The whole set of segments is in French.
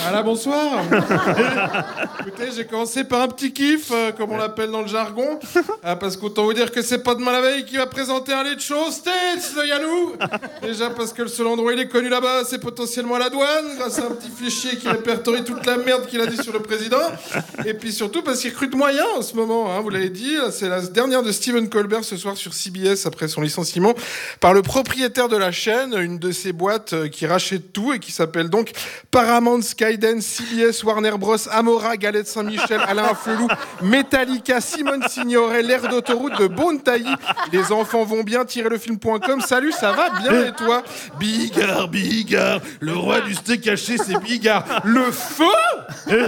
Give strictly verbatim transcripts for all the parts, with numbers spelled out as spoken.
Voilà, bonsoir. Écoutez, j'ai commencé par un petit kiff, euh, comme on l'appelle dans le jargon, euh, parce qu'autant vous dire que c'est pas demain la veille qui va présenter un late show States de Yannou. Déjà parce que le seul endroit où il est connu là-bas, c'est potentiellement à la douane, grâce à un petit fichier qui répertorie toute la merde qu'il a dit sur le président. Et puis surtout parce qu'il recrute moyen en ce moment, hein, vous l'avez dit, là, c'est la dernière de Stephen Colbert ce soir sur C B S après son licenciement par le propriétaire de la chaîne, une de ces boîtes euh, qui rachète tout et qui s'appelle donc Paramount, Skydance, C B S, Warner Bros, Amora, Galette Saint-Michel, Alain Flelou, Metallica, Simone Signoret, l'air d'autoroute de Bontailly. Les enfants vont bien, tirer le film point com. Salut, ça va bien et toi? Bigard, Bigard, le roi du steak haché, c'est Bigard. Le feu.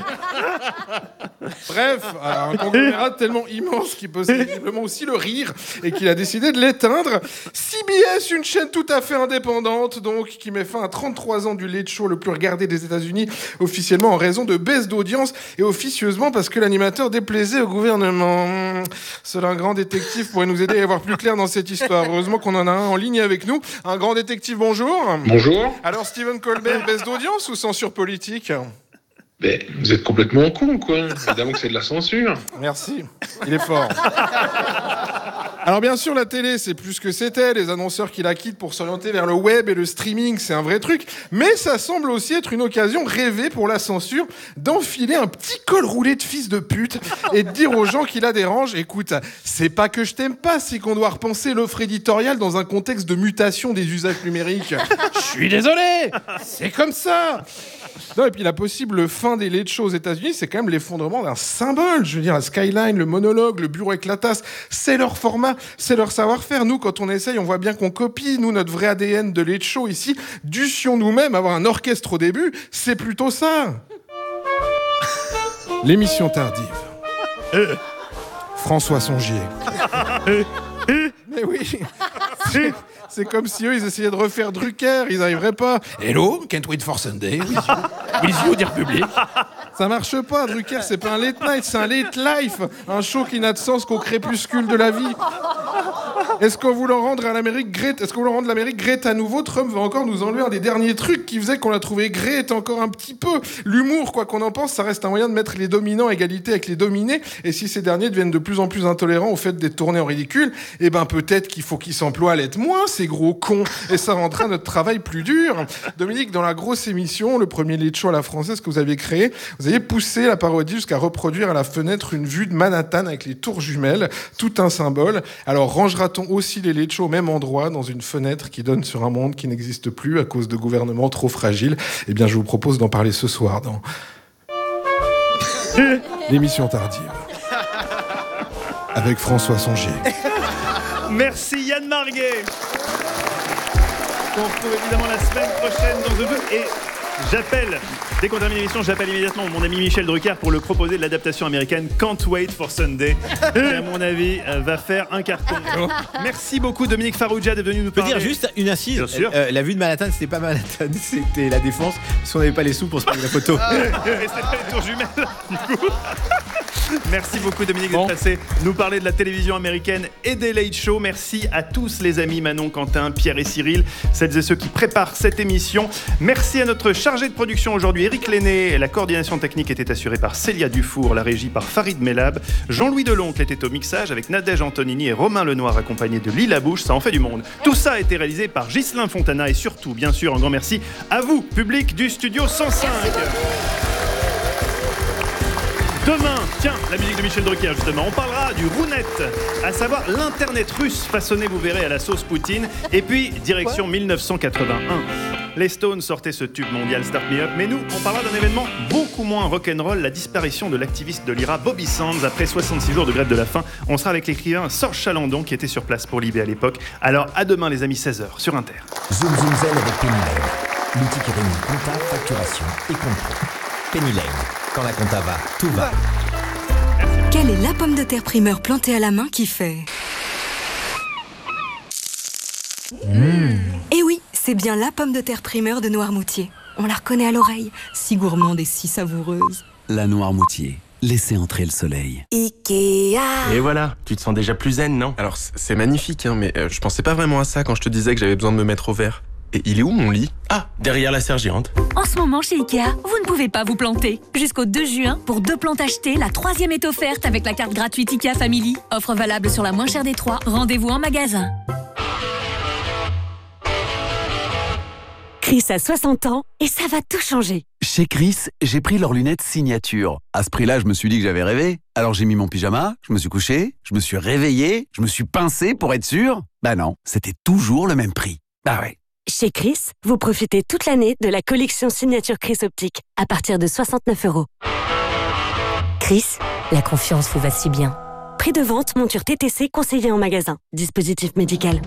Bref, un conglomérat tellement immense qu'il possède visiblement aussi le rire et qu'il a décidé de l'éteindre. C B S, une chaîne tout à fait indépendante, donc, qui met fin à trente-trois ans du late show le plus regardé des États-Unis, officiellement en raison de baisse d'audience et officieusement parce que l'animateur déplaisait au gouvernement. Seul un grand détective pourrait nous aider à y voir plus clair dans cette histoire. Heureusement qu'on en a un en ligne avec nous. Un grand détective, bonjour. Bonjour. Alors, Stephen Colbert, baisse d'audience ou censure politique? Ben, vous êtes complètement con, quoi. Évidemment que c'est de la censure. Merci. Il est fort. Alors bien sûr, la télé, c'est plus que c'était. Les annonceurs qui la quittent pour s'orienter vers le web et le streaming, c'est un vrai truc. Mais ça semble aussi être une occasion rêvée pour la censure d'enfiler un petit col roulé de fils de pute et de dire aux gens qui la dérangent, écoute, c'est pas que je t'aime pas, c'est qu'on doit repenser l'offre éditoriale dans un contexte de mutation des usages numériques. Je suis désolé, c'est comme ça. Non, et puis la possible fin des late shows aux États-Unis, c'est quand même l'effondrement d'un symbole. Je veux dire, la Skyline, le monologue, le bureau avec la tasse, c'est leur format, c'est leur savoir-faire. Nous, quand on essaye, on voit bien qu'on copie. Nous, notre vrai A D N de late show ici, dussions nous-mêmes avoir un orchestre au début, c'est plutôt ça. L'émission tardive. Euh. François Songier. Euh. Mais oui. C'est... C'est comme si eux, ils essayaient de refaire Drucker, ils n'arriveraient pas. Hello, can't wait for Sunday. With you, with you dear public. Ça marche pas, Drucker, c'est pas un late night, c'est un late life. Un show qui n'a de sens qu'au crépuscule de la vie. Est-ce qu'en voulant rendre à l'Amérique great, est-ce qu'en voulant rendre l'Amérique great à nouveau, Trump va encore nous enlever un des derniers trucs qui faisait qu'on l'a trouvé great encore un petit peu. L'humour, quoi qu'on en pense, ça reste un moyen de mettre les dominants à égalité avec les dominés. Et si ces derniers deviennent de plus en plus intolérants au fait d'être tournés en ridicule, eh ben peut-être qu'il faut qu'ils s'emploient à l'être moins, ces gros cons. Et ça rendra notre travail plus dur. Dominique, dans la grosse émission, le premier late show à la française que vous aviez créé, vous avez poussé la parodie jusqu'à reproduire à la fenêtre une vue de Manhattan avec les tours jumelles, tout un symbole. Alors rangera-t-on aussi les late shows au même endroit, dans une fenêtre qui donne sur un monde qui n'existe plus à cause de gouvernements trop fragiles? Eh bien, je vous propose d'en parler ce soir dans l'émission tardive avec François Songier. Merci Yann Marguet. On se retrouve évidemment la semaine prochaine dans The Bleu. Et j'appelle, dès qu'on termine l'émission, j'appelle immédiatement mon ami Michel Drucker pour le proposer de l'adaptation américaine Can't Wait for Sunday, qui à mon avis va faire un carton. Merci beaucoup Dominique Farrugia d'être venu nous parler. Je peux dire juste une incise. Bien sûr. Euh, la vue de Manhattan, c'était pas Manhattan, c'était la Défense, parce qu'on n'avait pas les sous pour se prendre la photo. Et c'était pas les tours jumelles, du coup. Merci beaucoup Dominique bon. d'être passé nous parler de la télévision américaine et des late shows. Merci à tous les amis Manon, Quentin, Pierre et Cyril, celles et ceux qui préparent cette émission. Merci à notre chargé de production aujourd'hui, Éric Lenné. La coordination technique était assurée par Célia Dufour, la régie par Farid Mellab. Jean-Louis Deloncle était au mixage avec Nadège Antonini et Romain Lenoir accompagné de Lila Bouche. Ça en fait du monde. Tout ça a été réalisé par Ghislain Fontana et surtout, bien sûr, un grand merci à vous, public du Studio cent cinq. Demain, tiens, la musique de Michel Drucker, justement, on parlera du Rounet, à savoir l'Internet russe façonné, vous verrez, à la sauce Poutine. Et puis, direction dix-neuf cent quatre-vingt-un. Les Stones sortaient ce tube mondial Start Me Up, mais nous, on parlera d'un événement beaucoup moins rock'n'roll, la disparition de l'activiste de l'I R A Bobby Sands après soixante-six jours de grève de la faim. On sera avec l'écrivain Serge Chalandon qui était sur place pour Libé à l'époque. Alors, à demain les amis, seize heures sur Inter. Zoom Zoom Zen avec Penny Lane. L'outil qui réunit compta, facturation et contrôle. Penny Lane. Quand la compta va, tout va. Quelle est la pomme de terre primeur plantée à la main qui fait mmh. Eh oui, c'est bien la pomme de terre primeur de Noirmoutier. On la reconnaît à l'oreille, si gourmande et si savoureuse. La Noirmoutier, laissez entrer le soleil. Ikea. Et voilà, tu te sens déjà plus zen, non? Alors, c'est magnifique, hein, mais euh, je pensais pas vraiment à ça quand je te disais que j'avais besoin de me mettre au vert. Et il est où mon lit? Ah, derrière la serre géante. En ce moment chez Ikea, vous ne pouvez pas vous planter. Jusqu'au deux juin, pour deux plantes achetées, la troisième est offerte avec la carte gratuite Ikea Family. Offre valable sur la moins chère des trois. Rendez-vous en magasin. Chris a soixante ans et ça va tout changer. Chez Chris, j'ai pris leurs lunettes signature. À ce prix-là, je me suis dit que j'avais rêvé. Alors j'ai mis mon pyjama, je me suis couché, je me suis réveillé, je me suis pincé pour être sûr. Bah non, c'était toujours le même prix. Bah ouais. Chez Chris, vous profitez toute l'année de la collection signature Chris Optique à partir de soixante-neuf euros. Chris, la confiance vous va si bien. Prix de vente, monture T T C conseillé en magasin. Dispositif médical.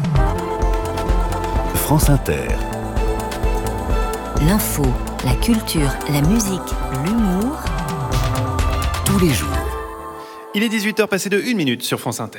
France Inter. L'info, la culture, la musique, l'humour. Tous les jours. Il est dix-huit heures passées de une minute sur France Inter.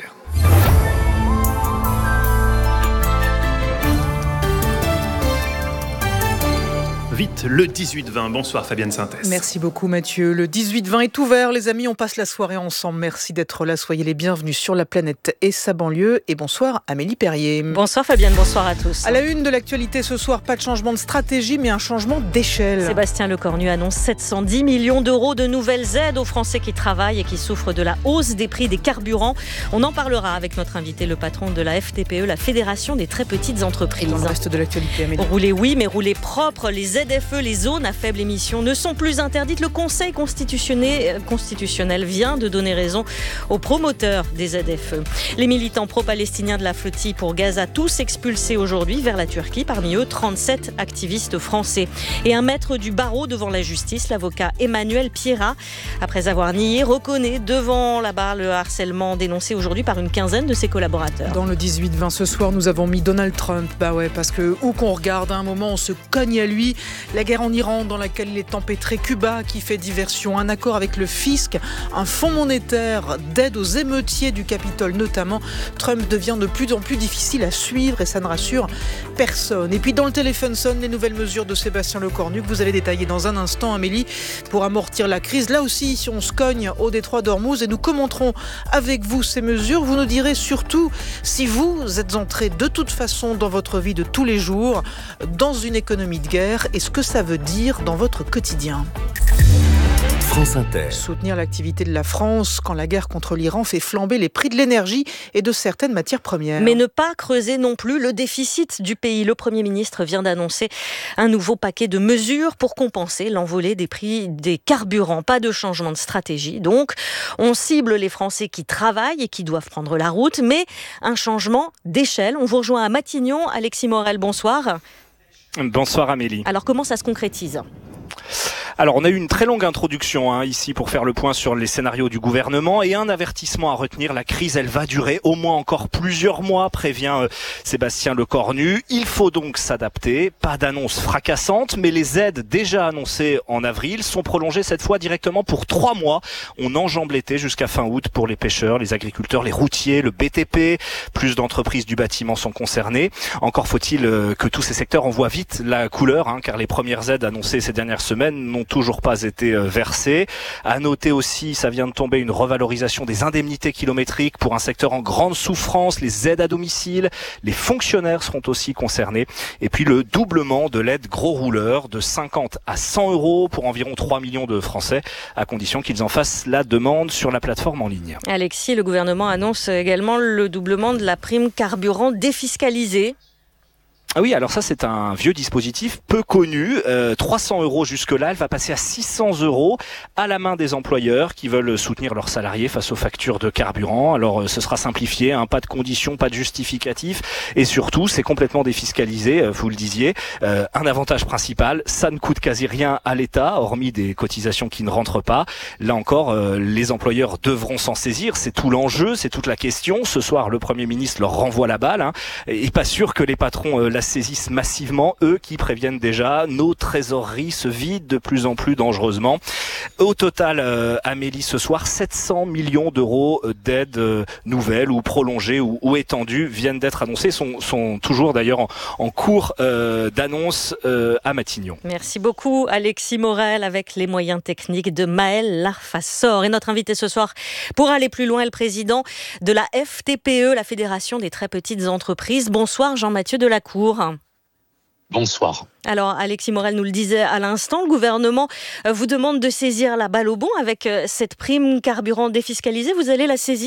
Vite, le dix-huit vingt. Bonsoir Fabienne Synthès. Merci beaucoup Mathieu. Le dix-huit vingt est ouvert, les amis, on passe la soirée ensemble. Merci d'être là, soyez les bienvenus sur la planète et sa banlieue. Et bonsoir Amélie Perrier. Bonsoir Fabienne, bonsoir à tous. À la une de l'actualité ce soir, pas de changement de stratégie, mais un changement d'échelle. Sébastien Lecornu annonce sept cent dix millions d'euros de nouvelles aides aux Français qui travaillent et qui souffrent de la hausse des prix des carburants. On en parlera avec notre invité, le patron de la F T P E, la Fédération des très petites entreprises. Et dans le reste de l'actualité, Amélie. Rouler oui, mais rouler propre. Les Z F E, les zones à faible émission, ne sont plus interdites. Le Conseil constitutionnel, constitutionnel vient de donner raison aux promoteurs des Z F E. Les militants pro-palestiniens de la flottille pour Gaza, tous expulsés aujourd'hui vers la Turquie. Parmi eux, trente-sept activistes français. Et un maître du barreau devant la justice, l'avocat Emmanuel Pierrat, après avoir nié, reconnaît devant la barre le harcèlement dénoncé aujourd'hui par une quinzaine de ses collaborateurs. Dans le dix-huit vingt ce soir, nous avons mis Donald Trump. Bah ouais, parce que où qu'on regarde, à un moment, on se cogne à lui. La guerre en Iran dans laquelle il est empêtré, Cuba qui fait diversion, un accord avec le fisc, un fonds monétaire d'aide aux émeutiers du Capitole notamment. Trump devient de plus en plus difficile à suivre et ça ne rassure personne. Et puis dans le téléphone sonne les nouvelles mesures de Sébastien Lecornu que vous allez détailler dans un instant, Amélie, pour amortir la crise. Là aussi, si on se cogne au détroit d'Ormuz et nous commenterons avec vous ces mesures, vous nous direz surtout si vous êtes entré de toute façon dans votre vie de tous les jours dans une économie de guerre et ce que ça veut dire dans votre quotidien. France Inter. Soutenir l'activité de la France quand la guerre contre l'Iran fait flamber les prix de l'énergie et de certaines matières premières. Mais ne pas creuser non plus le déficit du pays. Le Premier ministre vient d'annoncer un nouveau paquet de mesures pour compenser l'envolée des prix des carburants. Pas de changement de stratégie. Donc, on cible les Français qui travaillent et qui doivent prendre la route, mais un changement d'échelle. On vous rejoint à Matignon. Alexis Morel, bonsoir. Bonsoir Amélie. Alors comment ça se concrétise ? Alors, on a eu une très longue introduction hein, ici pour faire le point sur les scénarios du gouvernement et un avertissement à retenir. La crise, elle va durer au moins encore plusieurs mois, prévient euh, Sébastien Lecornu. Il faut donc s'adapter. Pas d'annonce fracassante, mais les aides déjà annoncées en avril sont prolongées cette fois directement pour trois mois. On enjambe l'été jusqu'à fin août pour les pêcheurs, les agriculteurs, les routiers, le B T P. Plus d'entreprises du bâtiment sont concernées. Encore faut-il euh, que tous ces secteurs envoient vite la couleur, hein, car les premières aides annoncées ces dernières semaines n'ont toujours pas été versées. À noter aussi, ça vient de tomber, une revalorisation des indemnités kilométriques pour un secteur en grande souffrance, les aides à domicile, les fonctionnaires seront aussi concernés. Et puis le doublement de l'aide gros rouleurs de cinquante à cent euros pour environ trois millions de Français, à condition qu'ils en fassent la demande sur la plateforme en ligne. Alexis, le gouvernement annonce également le doublement de la prime carburant défiscalisée. Ah oui, alors ça c'est un vieux dispositif peu connu, euh, trois cents euros jusque-là, elle va passer à six cents euros à la main des employeurs qui veulent soutenir leurs salariés face aux factures de carburant. Alors euh, ce sera simplifié, hein, pas de conditions, pas de justificatif et surtout c'est complètement défiscalisé, euh, vous le disiez. Euh, un avantage principal, ça ne coûte quasi rien à l'État, hormis des cotisations qui ne rentrent pas. Là encore, euh, les employeurs devront s'en saisir, c'est tout l'enjeu, c'est toute la question. Ce soir, le Premier ministre leur renvoie la balle, hein, et pas sûr que les patrons euh, la saisissent massivement, eux qui préviennent déjà, nos trésoreries se vident de plus en plus dangereusement. Au total, euh, Amélie, ce soir, sept cents millions d'euros d'aides euh, nouvelles ou prolongées ou, ou étendues viennent d'être annoncées, sont, sont toujours d'ailleurs en, en cours euh, d'annonce euh, à Matignon. Merci beaucoup Alexis Morel avec les moyens techniques de Maël Larfassor. Et notre invité ce soir, pour aller plus loin, est le président de la F T P E, la Fédération des très petites entreprises. Bonsoir Jean-Mathieu Delacour. Bonsoir. Alors, Alexis Morel nous le disait à l'instant, le gouvernement vous demande de saisir la balle au bon avec cette prime carburant défiscalisée. Vous allez la saisir ?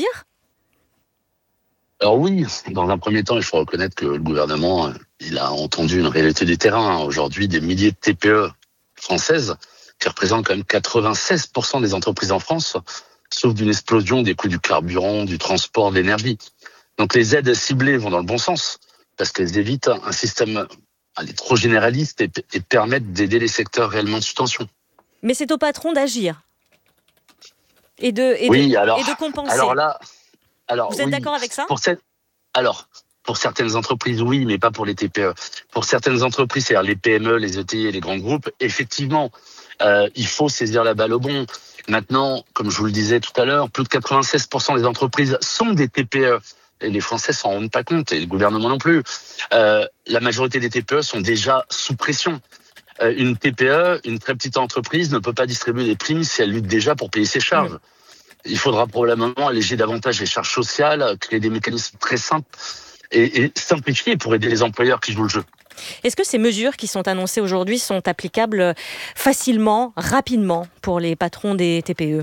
Alors oui, dans un premier temps, il faut reconnaître que le gouvernement, il a entendu une réalité du terrain. Aujourd'hui, des milliers de T P E françaises, qui représentent quand même quatre-vingt-seize pour cent des entreprises en France, souffrent d'une explosion des coûts du carburant, du transport, de l'énergie. Donc les aides ciblées vont dans le bon sens, parce qu'elles évitent un système aller trop généraliste et, et permettent d'aider les secteurs réellement sous tension. Mais c'est au patron d'agir et de, et oui, de, alors, et de compenser. Alors là, alors, Vous êtes oui, d'accord avec ça ? pour cette, Alors, pour certaines entreprises, oui, mais pas pour les T P E. Pour certaines entreprises, c'est-à-dire les P M E, les E T I et les grands groupes, effectivement, euh, il faut saisir la balle au bon. Maintenant, comme je vous le disais tout à l'heure, plus de quatre-vingt-seize pour cent des entreprises sont des T P E. Et les Français s'en rendent pas compte, et le gouvernement non plus. Euh, la majorité des T P E sont déjà sous pression. Euh, une T P E, une très petite entreprise, ne peut pas distribuer des primes si elle lutte déjà pour payer ses charges. Mmh. Il faudra probablement alléger davantage les charges sociales, créer des mécanismes très simples et, et simplifier pour aider les employeurs qui jouent le jeu. Est-ce que ces mesures qui sont annoncées aujourd'hui sont applicables facilement, rapidement pour les patrons des T P E ?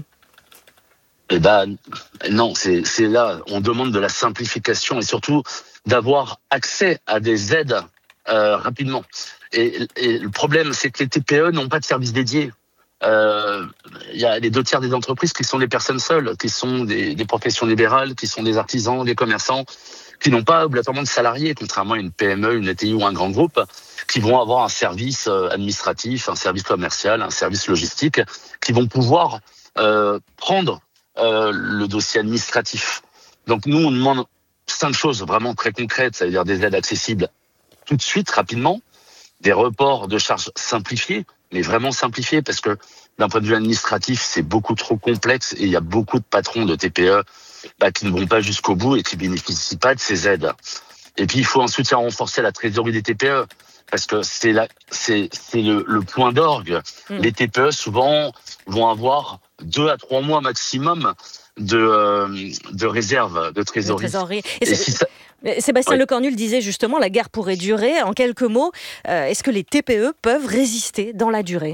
Eh ben, non, c'est, c'est là, on demande de la simplification et surtout d'avoir accès à des aides euh, rapidement. Et, et le problème, c'est que les T P E n'ont pas de service dédié. Il euh, y a les deux tiers des entreprises qui sont des personnes seules, qui sont des, des professions libérales, qui sont des artisans, des commerçants, qui n'ont pas obligatoirement de salariés, contrairement à une P M E, une E T I ou un grand groupe, qui vont avoir un service administratif, un service commercial, un service logistique, qui vont pouvoir euh, prendre Euh, le dossier administratif. Donc nous, on demande cinq choses vraiment très concrètes, ça veut dire des aides accessibles tout de suite, rapidement, des reports de charges simplifiés, mais vraiment simplifiés, parce que d'un point de vue administratif, c'est beaucoup trop complexe et il y a beaucoup de patrons de T P E bah, qui ne vont pas jusqu'au bout et qui ne bénéficient pas de ces aides. Et puis, il faut un soutien renforcé à la trésorerie des T P E, parce que c'est, la, c'est, c'est le, le point d'orgue. Mmh. Les T P E, souvent, vont avoir deux à trois mois maximum de, euh, de réserve de trésorerie. De trésorerie. Et Et si ça... Sébastien oui. Lecornu le disait justement, la guerre pourrait durer. En quelques mots, euh, est-ce que les T P E peuvent résister dans la durée ?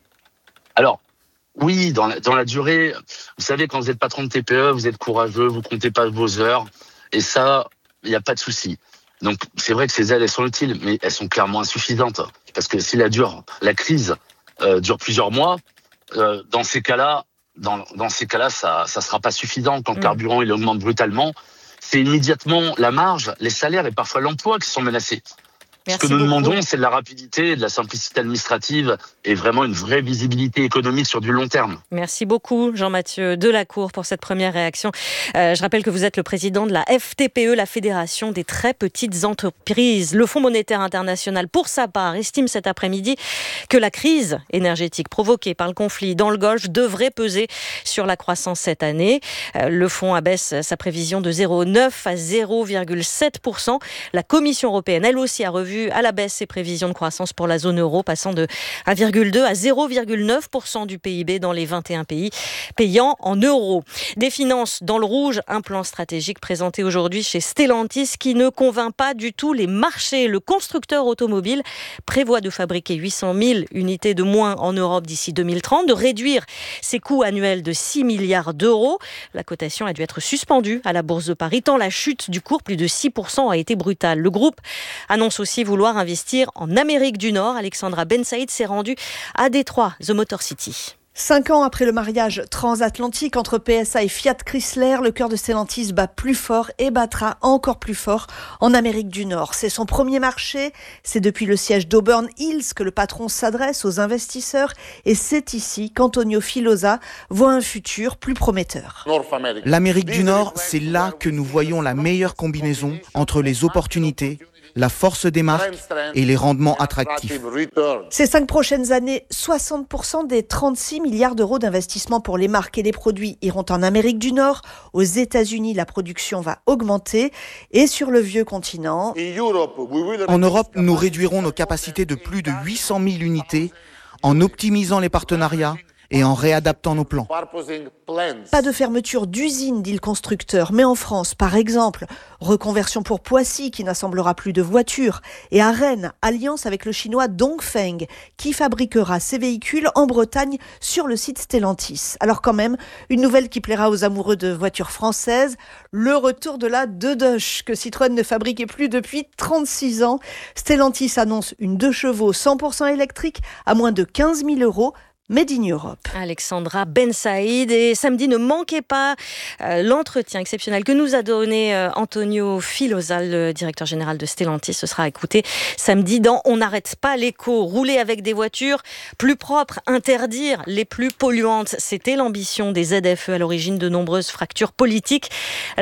Alors, oui, dans la, dans la durée. Vous savez, quand vous êtes patron de T P E, vous êtes courageux, vous comptez pas vos heures. Et ça, il n'y a pas de souci. Donc, c'est vrai que ces aides, elles sont utiles, mais elles sont clairement insuffisantes. Parce que si la, dure, la crise euh, dure plusieurs mois, euh, dans ces cas-là, dans, dans ces cas-là, ça ne sera pas suffisant. Quand le carburant il augmente brutalement, c'est immédiatement la marge, les salaires et parfois l'emploi qui sont menacés. Merci Ce que nous beaucoup. demandons, c'est de la rapidité, de la simplicité administrative et vraiment une vraie visibilité économique sur du long terme. Merci beaucoup, Jean-Mathieu Delacour, pour cette première réaction. Euh, je rappelle que vous êtes le président de la F T P E, la Fédération des très petites entreprises. Le Fonds monétaire international, pour sa part, estime cet après-midi que la crise énergétique provoquée par le conflit dans le Golfe devrait peser sur la croissance cette année. Euh, le fonds abaisse sa prévision de zéro virgule neuf à zéro virgule sept pour cent. La Commission européenne, elle aussi, a revu à la baisse ses prévisions de croissance pour la zone euro, passant de un virgule deux à zéro virgule neuf pour cent du P I B dans les vingt et un pays payant en euros. Des finances dans le rouge, un plan stratégique présenté aujourd'hui chez Stellantis qui ne convainc pas du tout les marchés. Le constructeur automobile prévoit de fabriquer huit cent mille unités de moins en Europe d'ici deux mille trente, de réduire ses coûts annuels de six milliards d'euros. La cotation a dû être suspendue à la Bourse de Paris, tant la chute du cours, plus de six pour cent, a été brutale. Le groupe annonce aussi vouloir investir en Amérique du Nord. Alexandra Ben Saïd s'est rendue à Détroit, The Motor City. Cinq ans après le mariage transatlantique entre P S A et Fiat Chrysler, le cœur de Stellantis bat plus fort et battra encore plus fort en Amérique du Nord. C'est son premier marché, c'est depuis le siège d'Auburn Hills que le patron s'adresse aux investisseurs et c'est ici qu'Antonio Filosa voit un futur plus prometteur. L'Amérique du Nord, c'est là que nous voyons la meilleure combinaison entre les opportunités, la force des marques et les rendements attractifs. Ces cinq prochaines années, soixante pour cent des trente-six milliards d'euros d'investissement pour les marques et les produits iront en Amérique du Nord. Aux États-Unis, la production va augmenter et sur le vieux continent. En Europe, nous réduirons nos capacités de plus de huit cent mille unités en optimisant les partenariats et en réadaptant nos plans. Pas de fermeture d'usine, dit le constructeur. Mais en France, par exemple, reconversion pour Poissy, qui n'assemblera plus de voitures. Et à Rennes, alliance avec le chinois Dongfeng, qui fabriquera ses véhicules en Bretagne sur le site Stellantis. Alors quand même, une nouvelle qui plaira aux amoureux de voitures françaises, le retour de la deux Doche, que Citroën ne fabriquait plus depuis trente-six ans. Stellantis annonce une deux chevaux cent pour cent électrique à moins de quinze mille euros. Made in Europe. Alexandra Ben Saïd. Et samedi, ne manquez pas euh, l'entretien exceptionnel que nous a donné euh, Antonio Filosa, le directeur général de Stellantis. Ce sera écouté samedi dans On n'arrête pas l'écho. Rouler avec des voitures plus propres, interdire les plus polluantes. C'était l'ambition des Z F E à l'origine de nombreuses fractures politiques.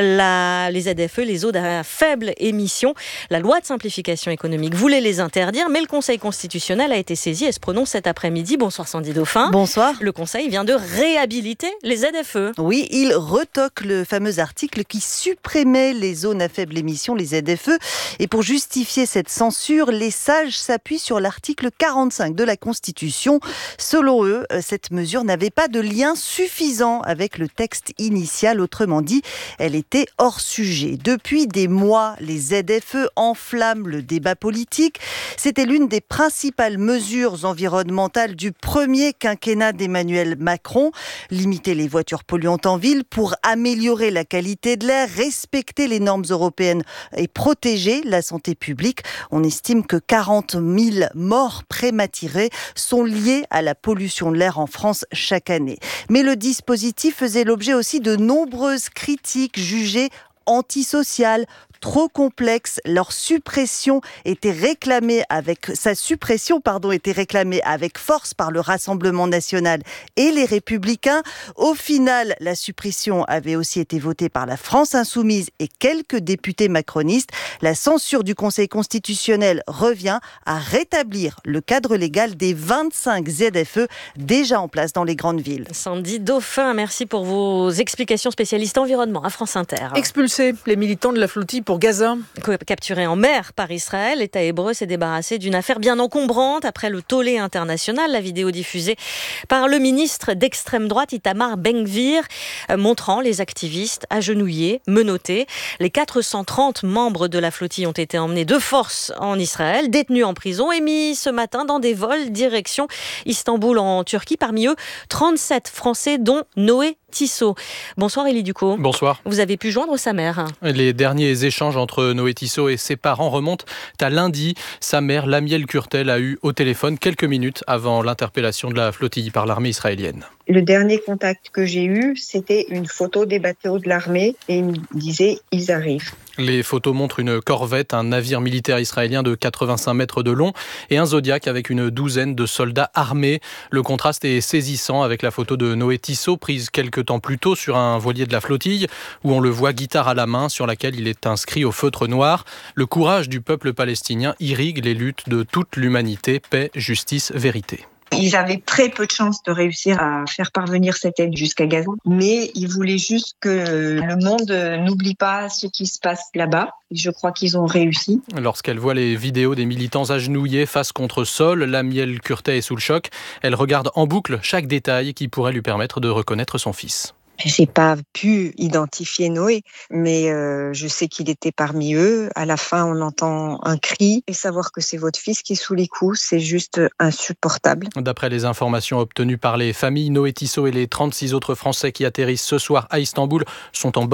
La, les Z F E, les eaux à faible émission. La loi de simplification économique voulait les interdire, mais le Conseil constitutionnel a été saisi et se prononce cet après-midi. Bonsoir Sandy Dauphin. Bonsoir. Le Conseil vient de réhabiliter les Z F E. Oui, il retoque le fameux article qui supprimait les zones à faible émission, les Z F E. Et pour justifier cette censure, les sages s'appuient sur l'article quarante-cinq de la Constitution. Selon eux, cette mesure n'avait pas de lien suffisant avec le texte initial. Autrement dit, elle était hors sujet. Depuis des mois, les Z F E enflamment le débat politique. C'était l'une des principales mesures environnementales du premier quinquennat d'Emmanuel Macron, limiter les voitures polluantes en ville pour améliorer la qualité de l'air, respecter les normes européennes et protéger la santé publique. On estime que quarante mille morts prématurées sont liées à la pollution de l'air en France chaque année. Mais le dispositif faisait l'objet aussi de nombreuses critiques jugées antisociales, trop complexes. Leur suppression était réclamée avec sa suppression pardon était réclamée avec force par le Rassemblement national et les Républicains. Au final, la suppression avait aussi été votée par la France insoumise et quelques députés macronistes. La censure du Conseil constitutionnel revient à rétablir le cadre légal des vingt-cinq Z F E déjà en place dans les grandes villes. Sandy Dauphin, merci pour vos explications, spécialistes environnement à France Inter. Expulser les militants de la flottille pour Gaza. Capturé en mer par Israël, l'État hébreu s'est débarrassé d'une affaire bien encombrante après le tollé international. La vidéo diffusée par le ministre d'extrême droite Itamar Ben-Gvir euh, montrant les activistes agenouillés, menottés. Les quatre cent trente membres de la flottille ont été emmenés de force en Israël, détenus en prison et mis ce matin dans des vols direction Istanbul en Turquie. Parmi eux, trente-sept Français dont Noé Tissot. Bonsoir Élie Ducot. Bonsoir. Vous avez pu joindre sa mère. Les derniers échanges entre Noé Tissot et ses parents remontent à lundi. Sa mère, Lamiel Kurtel, a eu au téléphone quelques minutes avant l'interpellation de la flottille par l'armée israélienne. Le dernier contact que j'ai eu, c'était une photo des bateaux de l'armée et il me disait « ils arrivent ». Les photos montrent une corvette, un navire militaire israélien de quatre-vingt-cinq mètres de long et un Zodiac avec une douzaine de soldats armés. Le contraste est saisissant avec la photo de Noé Tissot prise quelques temps plus tôt sur un voilier de la flottille où on le voit guitare à la main sur laquelle il est inscrit au feutre noir. Le courage du peuple palestinien irrigue les luttes de toute l'humanité, paix, justice, vérité. Ils avaient très peu de chances de réussir à faire parvenir cette aide jusqu'à Gaza, mais ils voulaient juste que le monde n'oublie pas ce qui se passe là-bas. Je crois qu'ils ont réussi. Lorsqu'elle voit les vidéos des militants agenouillés face contre sol, Lamiel Kurtel est sous le choc. Elle regarde en boucle chaque détail qui pourrait lui permettre de reconnaître son fils. Je n'ai pas pu identifier Noé, mais euh, je sais qu'il était parmi eux. À la fin, on entend un cri. Et savoir que c'est votre fils qui est sous les coups, c'est juste insupportable. D'après les informations obtenues par les familles, Noé Tissot et les trente-six autres Français qui atterrissent ce soir à Istanbul sont en bonne